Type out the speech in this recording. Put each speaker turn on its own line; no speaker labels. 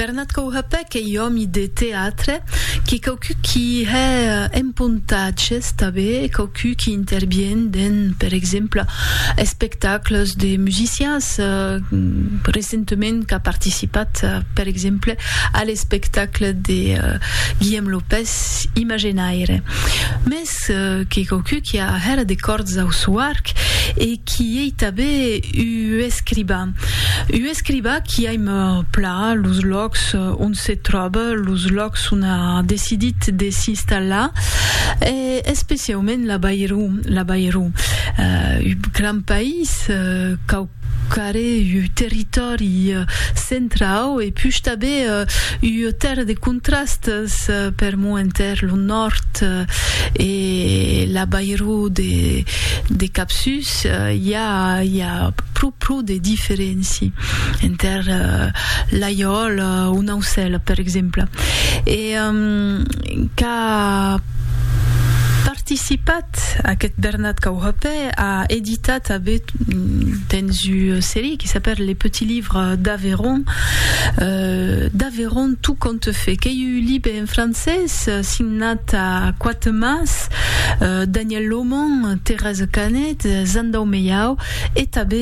Bernat Kauhapek è uomo di teatro che è un puntage stabile che interviene dans, per esempio, spectacles de musiciens récemment qui a participé, per esempio, al spectacle de Guillaume Lopez Imaginaire. Mais qui a her de cordes au soarc et qui est tabé escriba qui aime pla los locs on se troba, los locs on a décidé de s'installer et spécialement la Bayrou un grand pays care territori central et puis també terre de contrastes per mo inter lo nord et la Bayrou de Capsus hi ha pro de diferenci inter l'Aiol o Naucel per exemple et qu'a participat à aquest Bernat Kauhapek a éditat dans une série qui s'appelle Les Petits Livres d'Aveyron d'Aveyron tout compte fait qu'il y a eu libre en français signat à Quatemas Daniel Lomont, Thérèse Canet, Zandau Meyao et